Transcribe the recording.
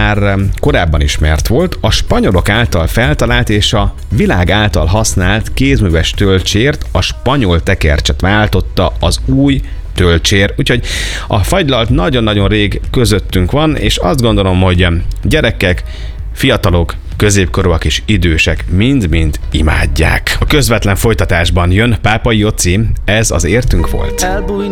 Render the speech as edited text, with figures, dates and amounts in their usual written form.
már korábban ismert volt, a spanyolok által feltalált és a világ által használt kézműves tölcsért a spanyol tekercset váltotta az új tölcsér. Úgyhogy a fagylalt nagyon-nagyon rég közöttünk van, és azt gondolom, hogy gyerekek, fiatalok, középkorúak és idősek mind-mind imádják. A közvetlen folytatásban jön Pápai Joci, ez az Értünk volt.